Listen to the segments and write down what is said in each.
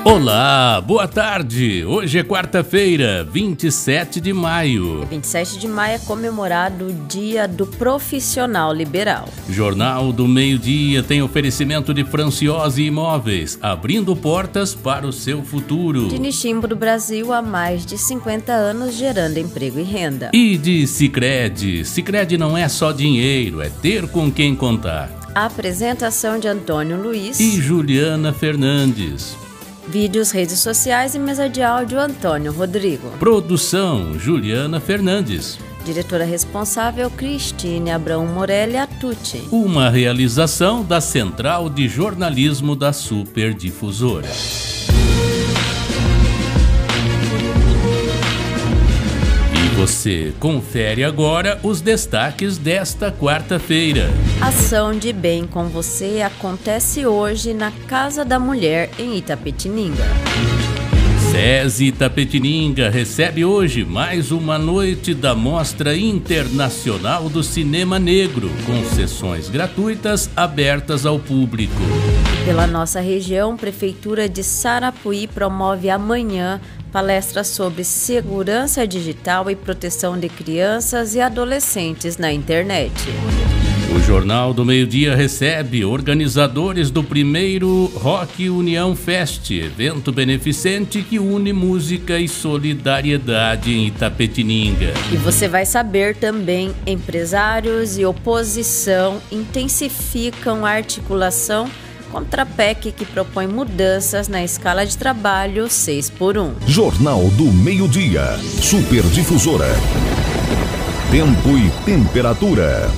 Olá, boa tarde. Hoje é quarta-feira, 27 de maio. 27 de maio é comemorado o Dia do Profissional Liberal. Jornal do Meio-Dia tem oferecimento de Franciose Imóveis, abrindo portas para o seu futuro. De Nishimbo do Brasil há mais de 50 anos, gerando emprego e renda. E de Sicredi. Sicredi não é só dinheiro, é ter com quem contar. A apresentação de Antônio Luiz e Juliana Fernandes. Vídeos, redes sociais e mesa de áudio, Antônio Rodrigo. Produção, Juliana Fernandes. Diretora responsável, Cristine Abrão Morelli Atucci. Uma realização da Central de Jornalismo da Superdifusora. Você confere agora os destaques desta quarta-feira. Ação de bem com você acontece hoje na Casa da Mulher em Itapetininga. SESI Itapetininga recebe hoje mais uma noite da Mostra Internacional do Cinema Negro, com sessões gratuitas abertas ao público. Pela nossa região, Prefeitura de Sarapuí promove amanhã palestra sobre segurança digital e proteção de crianças e adolescentes na internet. O Jornal do Meio-Dia recebe organizadores do primeiro Rock União Fest, evento beneficente que une música e solidariedade em Itapetininga. E você vai saber também, empresários e oposição intensificam a articulação contra a PEC que propõe mudanças na escala de trabalho 6x1. Jornal do Meio-Dia, Superdifusora. Tempo e temperatura.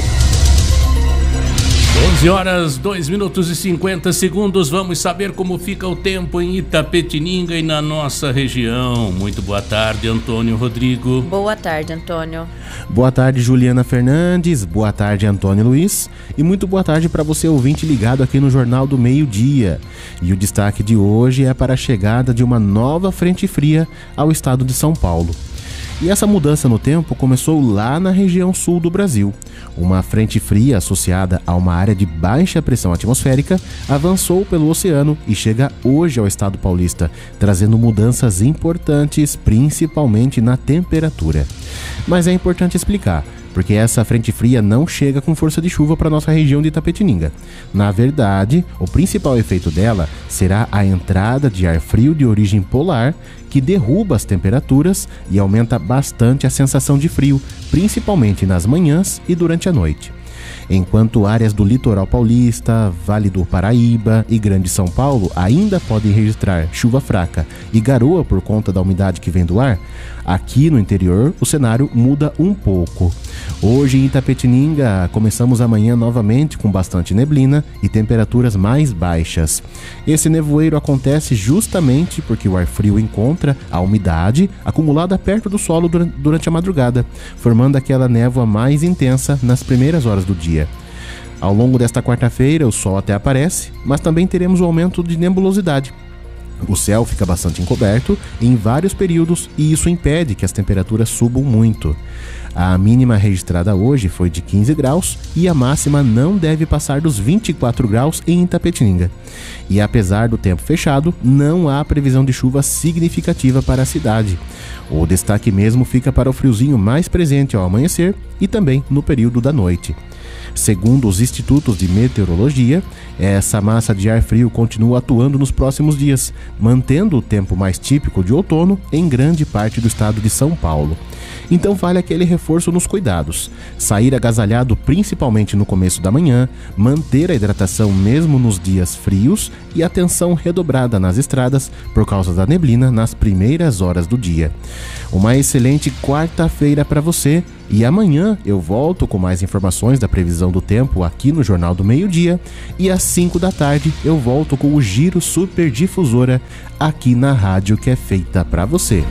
11 horas, 2 minutos e 50 segundos. Vamos saber como fica o tempo em Itapetininga e na nossa região. Muito boa tarde, Antônio Rodrigo. Boa tarde, Antônio. Boa tarde, Juliana Fernandes. Boa tarde, Antônio Luiz. E muito boa tarde para você, ouvinte ligado aqui no Jornal do Meio-Dia. E o destaque de hoje é para a chegada de uma nova frente fria ao estado de São Paulo. E essa mudança no tempo começou lá na região sul do Brasil. Uma frente fria associada a uma área de baixa pressão atmosférica avançou pelo oceano e chega hoje ao estado paulista, trazendo mudanças importantes, principalmente na temperatura. Mas é importante explicar, porque essa frente fria não chega com força de chuva para nossa região de Itapetininga. Na verdade, o principal efeito dela será a entrada de ar frio de origem polar, que derruba as temperaturas e aumenta bastante a sensação de frio, principalmente nas manhãs e durante a noite. Enquanto áreas do litoral paulista, Vale do Paraíba e Grande São Paulo ainda podem registrar chuva fraca e garoa por conta da umidade que vem do ar, aqui no interior o cenário muda um pouco. Hoje em Itapetininga começamos amanhã novamente com bastante neblina e temperaturas mais baixas. Esse nevoeiro acontece justamente porque o ar frio encontra a umidade acumulada perto do solo durante a madrugada, formando aquela névoa mais intensa nas primeiras horas do dia. Ao longo desta quarta-feira, o sol até aparece, mas também teremos um aumento de nebulosidade. O céu fica bastante encoberto em vários períodos e isso impede que as temperaturas subam muito. A mínima registrada hoje foi de 15 graus e a máxima não deve passar dos 24 graus em Itapetininga. E apesar do tempo fechado, não há previsão de chuva significativa para a cidade. O destaque mesmo fica para o friozinho mais presente ao amanhecer e também no período da noite. Segundo os institutos de meteorologia, essa massa de ar frio continua atuando nos próximos dias, mantendo o tempo mais típico de outono em grande parte do estado de São Paulo. Então vale aquele reforço nos cuidados. Sair agasalhado principalmente no começo da manhã, manter a hidratação mesmo nos dias frios e atenção redobrada nas estradas por causa da neblina nas primeiras horas do dia. Uma excelente quarta-feira para você e amanhã eu volto com mais informações da previsão do tempo aqui no Jornal do Meio-Dia e às 5 da tarde eu volto com o Giro Superdifusora aqui na rádio que é feita para você.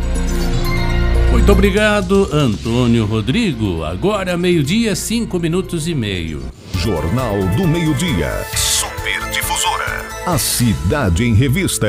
Muito obrigado, Antônio Rodrigo. Agora, meio-dia, 5 minutos e meio. Jornal do Meio-Dia. Superdifusora. A Cidade em Revista.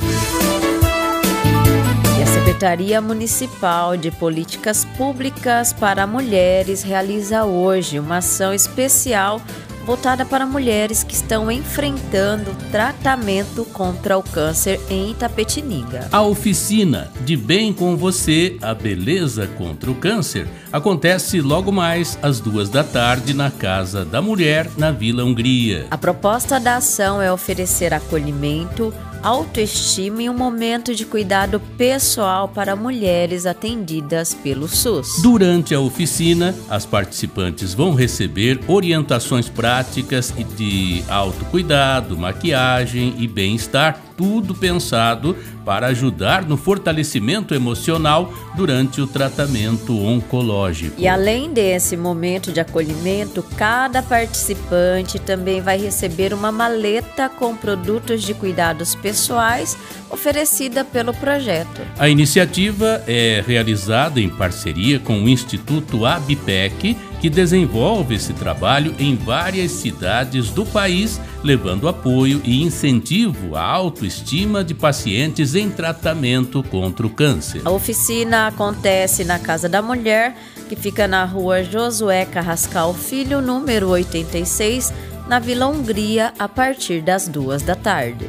E a Secretaria Municipal de Políticas Públicas para Mulheres realiza hoje uma ação especial voltada para mulheres que estão enfrentando tratamento contra o câncer em Itapetininga. A oficina De Bem com Você, a Beleza contra o Câncer, acontece logo mais às 14h na Casa da Mulher, na Vila Hungria. A proposta da ação é oferecer acolhimento, autoestima e um momento de cuidado pessoal para mulheres atendidas pelo SUS. Durante a oficina, as participantes vão receber orientações práticas de autocuidado, maquiagem e bem-estar, tudo pensado para ajudar no fortalecimento emocional durante o tratamento oncológico. E além desse momento de acolhimento, cada participante também vai receber uma maleta com produtos de cuidados pessoais oferecida pelo projeto. A iniciativa é realizada em parceria com o Instituto ABPEC, que desenvolve esse trabalho em várias cidades do país, levando apoio e incentivo à autoestima de pacientes em tratamento contra o câncer. A oficina acontece na Casa da Mulher, que fica na rua Josué Carrascal Filho, número 86, na Vila Hungria, a partir das 14h.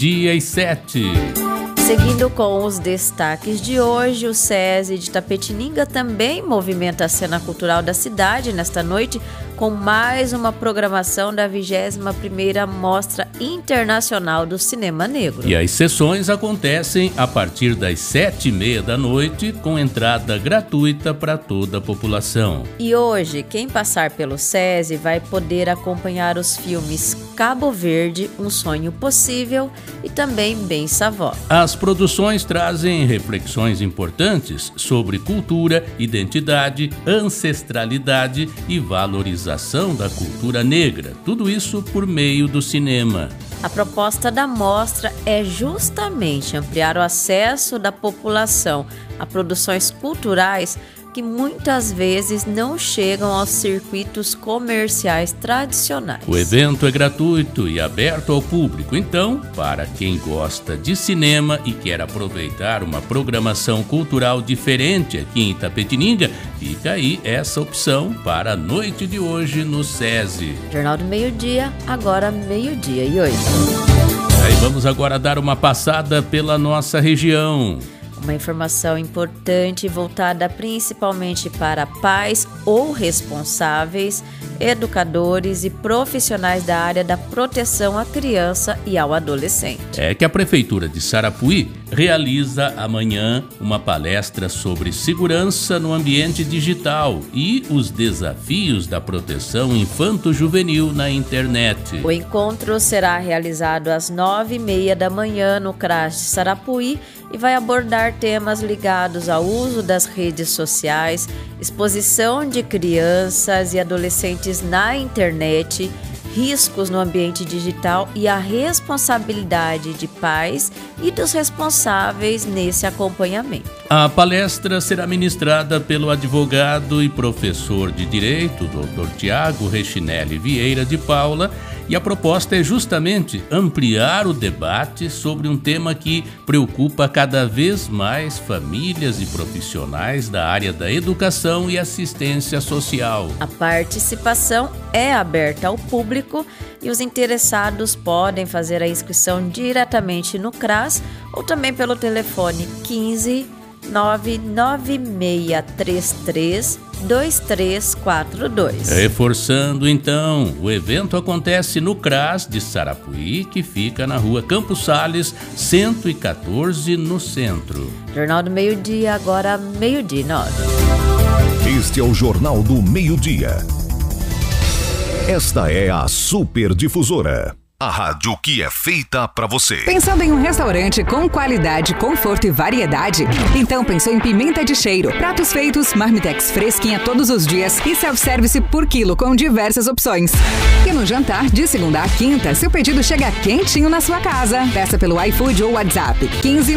12h07. Seguindo com os destaques de hoje, o SESI de Itapetininga também movimenta a cena cultural da cidade nesta noite com mais uma programação da 21ª Mostra Internacional do Cinema Negro. E as sessões acontecem a partir das 7h30 da noite, com entrada gratuita para toda a população. E hoje, quem passar pelo SESI vai poder acompanhar os filmes Cabo Verde, Um Sonho Possível e também Bem Savó. As produções trazem reflexões importantes sobre cultura, identidade, ancestralidade e valorização da cultura negra, tudo isso por meio do cinema. A proposta da mostra é justamente ampliar o acesso da população a produções culturais que muitas vezes não chegam aos circuitos comerciais tradicionais. O evento é gratuito e aberto ao público, então, para quem gosta de cinema e quer aproveitar uma programação cultural diferente aqui em Itapetininga, fica aí essa opção para a noite de hoje no SESI. Jornal do Meio-Dia, agora 12h08. Aí vamos agora dar uma passada pela nossa região. Uma informação importante voltada principalmente para pais ou responsáveis, educadores e profissionais da área da proteção à criança e ao adolescente. É que a Prefeitura de Sarapuí realiza amanhã uma palestra sobre segurança no ambiente digital e os desafios da proteção infanto-juvenil na internet. O encontro será realizado às 9h30 da manhã no CRAS de Sarapuí e vai abordar temas ligados ao uso das redes sociais, exposição de crianças e adolescentes na internet, riscos no ambiente digital e a responsabilidade de pais e dos responsáveis nesse acompanhamento. A palestra será ministrada pelo advogado e professor de Direito, Dr. Tiago Rechinelli Vieira de Paula, e a proposta é justamente ampliar o debate sobre um tema que preocupa cada vez mais famílias e profissionais da área da educação e assistência social. A participação é aberta ao público e os interessados podem fazer a inscrição diretamente no CRAS ou também pelo telefone 15 99633 2342. Reforçando então, o evento acontece no CRAS de Sarapuí, que fica na rua Campos Sales, 114, no centro. Jornal do Meio-Dia, agora 12h09. Este é o Jornal do Meio-Dia. Esta é a Super Difusora. A rádio que é feita pra você. Pensando em um restaurante com qualidade, conforto e variedade? Então pensou em Pimenta de Cheiro. Pratos feitos, marmitex fresquinha todos os dias e self-service por quilo com diversas opções. E no jantar, de segunda a quinta, seu pedido chega quentinho na sua casa. Peça pelo iFood ou WhatsApp 15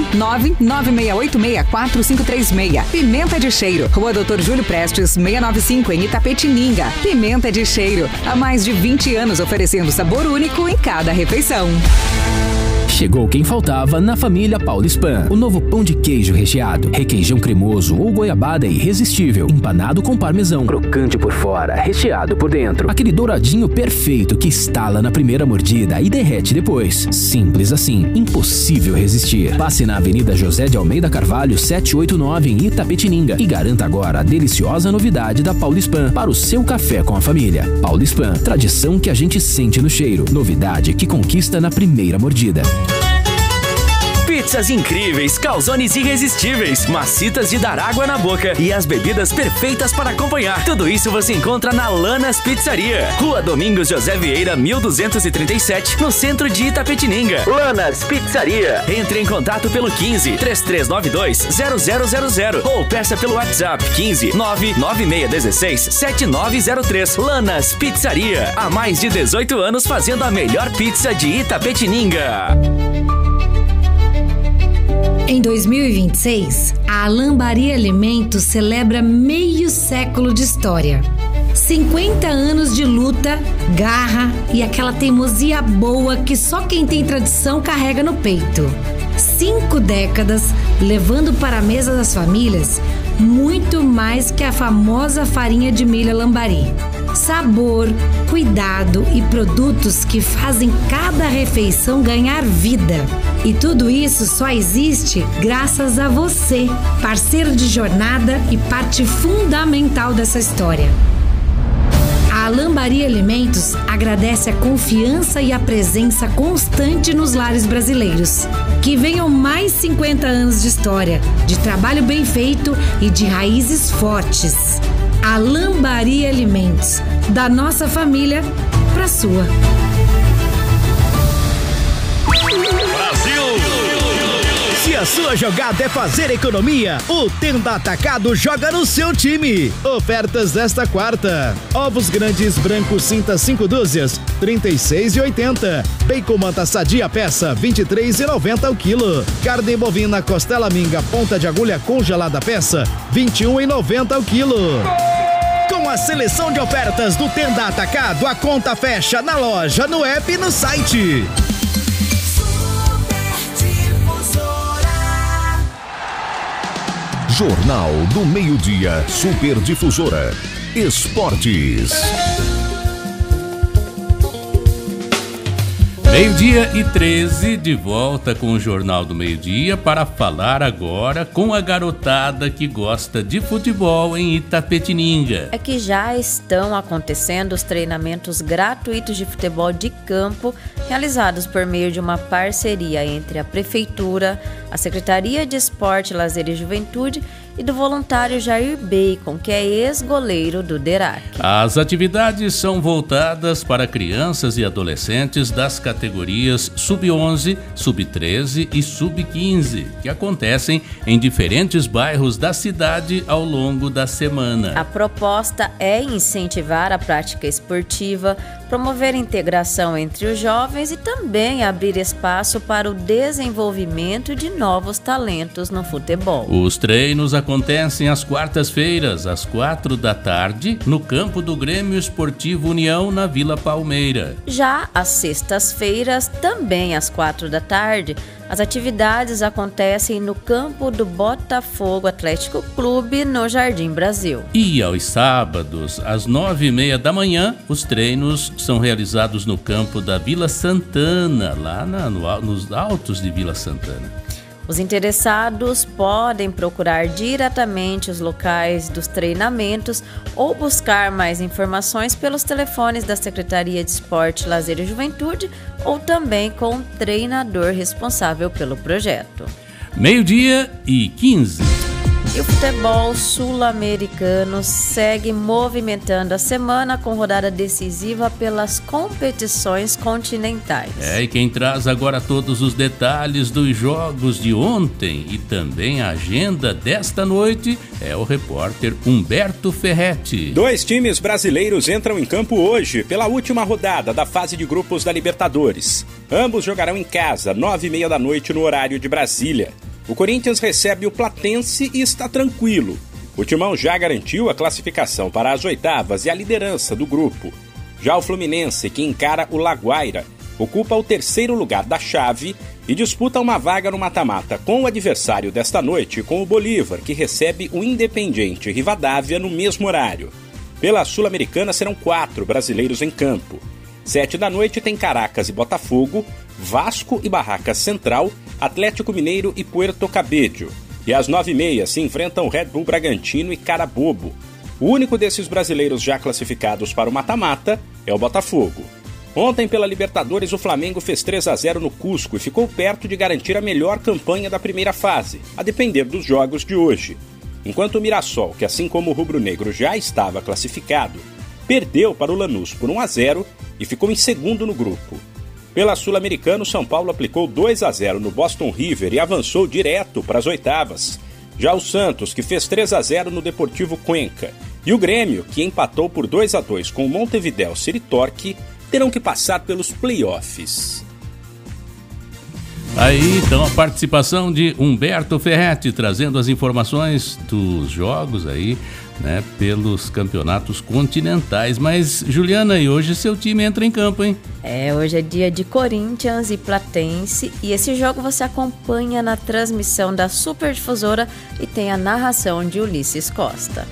996864536. Pimenta de Cheiro, Rua Doutor Júlio Prestes, 695 em Itapetininga. Pimenta de Cheiro, há mais de 20 anos oferecendo sabor único em cada refeição. Chegou quem faltava na família Paulispan. O novo pão de queijo recheado, requeijão cremoso ou goiabada irresistível, empanado com parmesão, crocante por fora, recheado por dentro. Aquele douradinho perfeito que estala na primeira mordida e derrete depois. Simples assim, impossível resistir. Passe na Avenida José de Almeida Carvalho, 789 em Itapetininga e garanta agora a deliciosa novidade da Paulispan para o seu café com a família. Paulispan, tradição que a gente sente no cheiro, novidade que conquista na primeira mordida. Pizzas incríveis, calzones irresistíveis, macitas de dar água na boca e as bebidas perfeitas para acompanhar. Tudo isso você encontra na Lanas Pizzaria. Rua Domingos José Vieira, 1237, no centro de Itapetininga. Lanas Pizzaria. Entre em contato pelo 15 3392 0000 ou peça pelo WhatsApp 15 99616 7903. Lanas Pizzaria. Há mais de 18 anos fazendo a melhor pizza de Itapetininga. Em 2026, a Lambari Alimentos celebra meio século de história. 50 anos de luta, garra e aquela teimosia boa que só quem tem tradição carrega no peito. 5 décadas levando para a mesa das famílias muito mais que a famosa farinha de milho Lambari. Sabor, cuidado e produtos que fazem cada refeição ganhar vida. E tudo isso só existe graças a você, parceiro de jornada e parte fundamental dessa história. A Lambari Alimentos agradece a confiança e a presença constante nos lares brasileiros. Que venham mais 50 anos de história, de trabalho bem feito e de raízes fortes. A Lambari Alimentos, da nossa família para a sua. Se a sua jogada é fazer economia, o Tenda Atacado joga no seu time. Ofertas desta quarta: ovos grandes brancos Cinta 5 dúzias, R$ 36,80. Bacon manta sadia peça, R$ 23,90 o quilo. Carne bovina costela minga ponta de agulha congelada peça, R$ 21,90 o quilo. Com a seleção de ofertas do Tenda Atacado, a conta fecha na loja, no app e no site. Jornal do Meio-Dia, Super Difusora. Esportes. Meio-dia e 13, de volta com o Jornal do Meio-Dia para falar agora com a garotada que gosta de futebol em Itapetininga. É que já estão acontecendo os treinamentos gratuitos de futebol de campo realizados por meio de uma parceria entre a Prefeitura, a Secretaria de Esporte, Lazer e Juventude e do voluntário Jair Bacon, que é ex-goleiro do Derac. As atividades são voltadas para crianças e adolescentes das categorias Sub-11, Sub-13 e Sub-15, que acontecem em diferentes bairros da cidade ao longo da semana. A proposta é incentivar a prática esportiva, promover a integração entre os jovens e também abrir espaço para o desenvolvimento de novos talentos no futebol. Os treinos acontecem às quartas-feiras, às 4 da tarde, no campo do Grêmio Esportivo União, na Vila Palmeira. Já às sextas-feiras, também às 4 da tarde, as atividades acontecem no campo do Botafogo Atlético Clube, no Jardim Brasil. E aos sábados, às 9h30 da manhã, os treinos são realizados no campo da Vila Santana, lá nos altos de Vila Santana. Os interessados podem procurar diretamente os locais dos treinamentos ou buscar mais informações pelos telefones da Secretaria de Esporte, Lazer e Juventude ou também com o treinador responsável pelo projeto. 12h15. E o futebol sul-americano segue movimentando a semana com rodada decisiva pelas competições continentais. E quem traz agora todos os detalhes dos jogos de ontem e também a agenda desta noite é o repórter Humberto Ferretti. 2 times brasileiros entram em campo hoje pela última rodada da fase de grupos da Libertadores. Ambos jogarão em casa, 9h30 da noite no horário de Brasília. O Corinthians recebe o Platense e está tranquilo. O Timão já garantiu a classificação para as oitavas e a liderança do grupo. Já o Fluminense, que encara o Laguaira, ocupa o 3º lugar da chave e disputa uma vaga no mata-mata com o adversário desta noite, com o Bolívar, que recebe o Independiente Rivadavia no mesmo horário. Pela Sul-Americana serão 4 brasileiros em campo. 7 da noite tem Caracas e Botafogo, Vasco e Barracas Central, Atlético Mineiro e Puerto Cabello. E às 9h30 se enfrentam Red Bull Bragantino e Carabobo. O único desses brasileiros já classificados para o mata-mata é o Botafogo. Ontem, pela Libertadores, o Flamengo fez 3-0 no Cusco e ficou perto de garantir a melhor campanha da primeira fase, a depender dos jogos de hoje. Enquanto o Mirassol, que assim como o rubro-negro já estava classificado, perdeu para o Lanús por 1-0 e ficou em segundo no grupo. Pela Sul-Americana, o São Paulo aplicou 2-0 no Boston River e avançou direto para as oitavas. Já o Santos, que fez 3-0 no Deportivo Cuenca, e o Grêmio, que empatou por 2-2 com o Montevideo City Torque, terão que passar pelos playoffs. Aí, então, a participação de Humberto Ferretti, trazendo as informações dos jogos aí, né, pelos campeonatos continentais. Mas, Juliana, e hoje seu time entra em campo, hein? Hoje é dia de Corinthians e Platense, e esse jogo você acompanha na transmissão da Superdifusora e tem a narração de Ulisses Costa.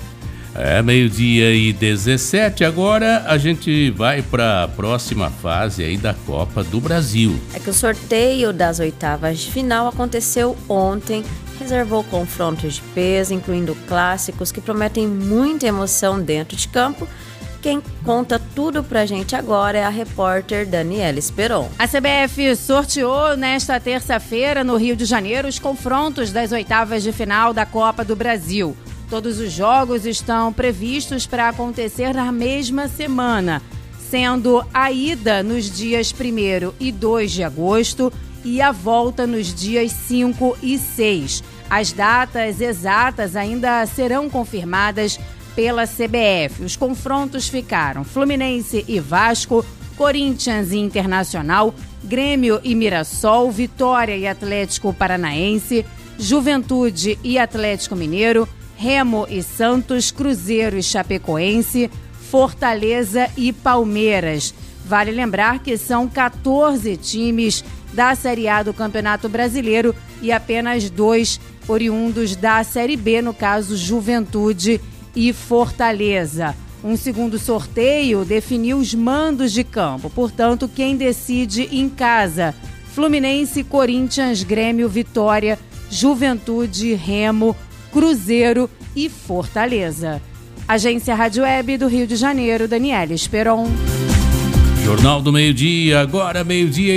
12h17, agora a gente vai para a próxima fase aí da Copa do Brasil. É que o sorteio das oitavas de final aconteceu ontem, reservou confrontos de peso, incluindo clássicos que prometem muita emoção dentro de campo. Quem conta tudo pra gente agora é a repórter Daniela Esperon. A CBF sorteou nesta terça-feira no Rio de Janeiro os confrontos das oitavas de final da Copa do Brasil. Todos os jogos estão previstos para acontecer na mesma semana, sendo a ida nos dias 1º e 2 de agosto e a volta nos dias 5 e 6. As datas exatas ainda serão confirmadas pela CBF. Os confrontos ficaram Fluminense e Vasco, Corinthians e Internacional, Grêmio e Mirassol, Vitória e Atlético Paranaense, Juventude e Atlético Mineiro, Remo e Santos, Cruzeiro e Chapecoense, Fortaleza e Palmeiras. Vale lembrar que são 14 times da Série A do Campeonato Brasileiro e apenas 2 oriundos da Série B, no caso Juventude e Fortaleza. Um segundo sorteio definiu os mandos de campo, portanto, quem decide em casa: Fluminense, Corinthians, Grêmio, Vitória, Juventude, Remo, Cruzeiro e Fortaleza. Agência Rádio Web do Rio de Janeiro, Daniela Esperon. Jornal do Meio-Dia, agora meio-dia